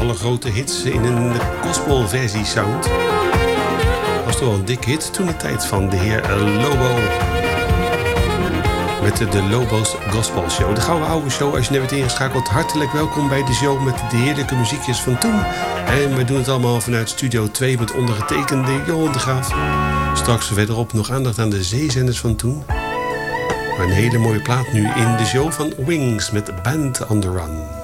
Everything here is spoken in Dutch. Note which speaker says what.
Speaker 1: alle grote hits in een gospelversie sound. Was toch wel een dik hit toen de tijd van de heer Lobo. Met de Lobo's Gospel Show. De gouden oude show, als je net bent ingeschakeld. Hartelijk welkom bij de show met de heerlijke muziekjes van toen. En we doen het allemaal vanuit Studio 2 met ondergetekende Johan de Graaf. Straks verderop nog aandacht aan de zeezenders van toen. Maar een hele mooie plaat nu in de show van Wings met Band on the Run.